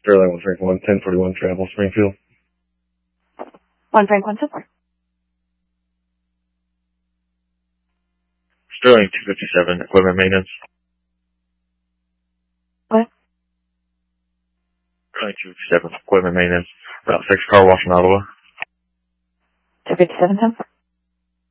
Sterling 1 Frank 1, 1041 Travel, Springfield. 1 Frank 1 Silver. Sterling 257, equipment maintenance. What? Sterling 257, equipment maintenance. Route 6 car wash in Ottawa. 257 10.